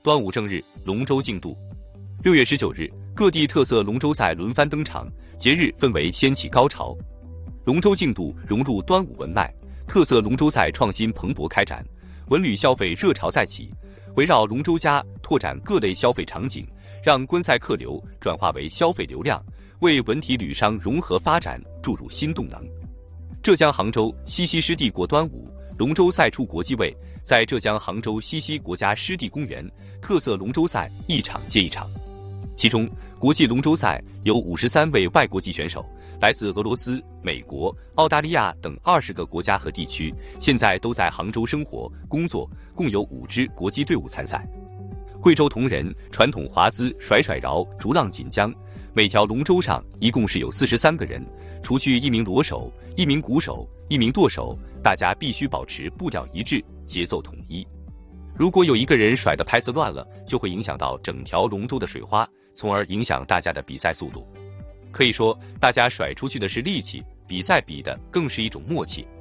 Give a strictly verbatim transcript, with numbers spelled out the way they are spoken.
端午正日，龙舟竞渡。六月十九日，各地特色龙舟赛轮番登场，节日氛围掀起高潮。龙舟竞渡融入端午文脉，特色龙舟赛创新蓬勃开展，文旅消费热潮再起。围绕龙舟家拓展各类消费场景，让观赛客流转化为消费流量，为文体旅商融合发展注入新动能。浙江杭州西溪湿地过端午，龙舟赛出国际位，在浙江杭州西溪国家湿地公园，特色龙舟赛一场接一场。其中，国际龙舟赛有五十三位外国籍选手，来自俄罗斯、美国、澳大利亚等二十个国家和地区，现在都在杭州生活、工作，共有五支国际队伍参赛。贵州铜仁传统华姿甩甩饶，逐浪锦江，每条龙舟上一共是有四十三个人，除去一名锣手、一名鼓手、一名舵手，大家必须保持步调一致，节奏统一。如果有一个人甩的拍子乱了，就会影响到整条龙舟的水花，从而影响大家的比赛速度。可以说，大家甩出去的是力气，比赛比的更是一种默契。